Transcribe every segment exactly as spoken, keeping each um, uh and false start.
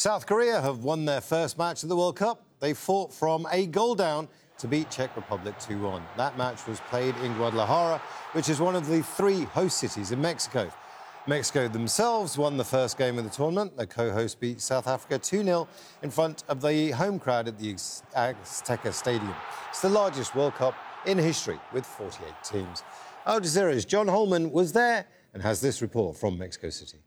South Korea have won their first match of the World Cup. They fought from a goal down to beat Czech Republic two one. That match was played in Guadalajara, which is one of the three host cities in Mexico. Mexico themselves won the first game of the tournament. The co-host beat South Africa two nil in front of the home crowd at the Azteca Stadium. It's the largest World Cup in history, with forty-eight teams. Al Jazeera's John Holman was there and has this report from Mexico City.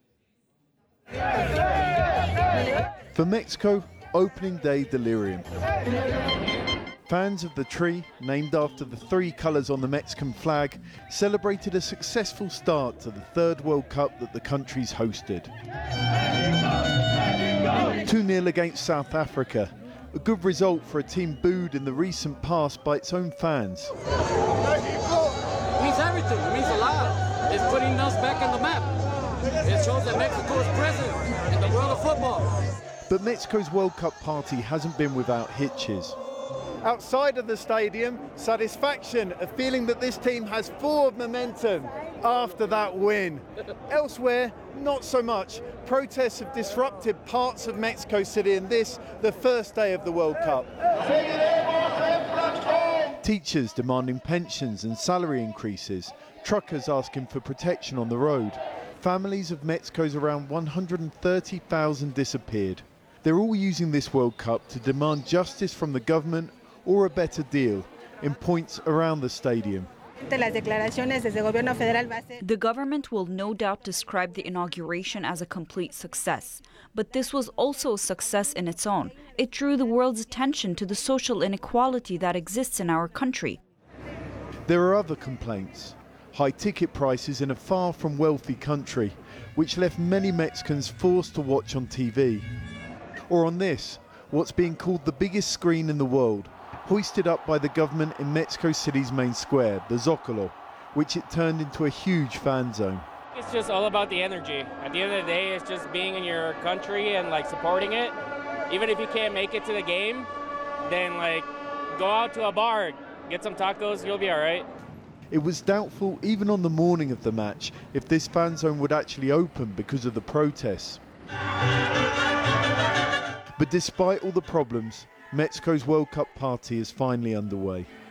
For Mexico, opening day delirium. Fans of the tree, named after the three colours on the Mexican flag, celebrated a successful start to the third World Cup that the country's hosted. two nil against South Africa, a good result for a team booed in the recent past by its own fans. It means everything, it means a lot. It's putting us back on the map. It shows that Mexico is present in the world of football. But Mexico's World Cup party hasn't been without hitches. Outside of the stadium, satisfaction, a feeling that this team has forward momentum after that win. Elsewhere, not so much. Protests have disrupted parts of Mexico City in this, the first day of the World Cup. Teachers demanding pensions and salary increases, truckers asking for protection on the road. Families of Mexico's around one hundred thirty thousand disappeared. They're all using this World Cup to demand justice from the government or a better deal in points around the stadium. The government will no doubt describe the inauguration as a complete success. But this was also a success in its own. It drew the world's attention to the social inequality that exists in our country. There are other complaints. High ticket prices in a far from wealthy country, which left many Mexicans forced to watch on T V. Or on this, what's being called the biggest screen in the world, hoisted up by the government in Mexico City's main square, the Zócalo, which it turned into a huge fan zone. It's just all about the energy. At the end of the day, it's just being in your country and like supporting it. Even if you can't make it to the game, then like go out to a bar, get some tacos, you'll be all right. It was doubtful, even on the morning of the match, if this fan zone would actually open because of the protests. But despite all the problems, Mexico's World Cup party is finally underway.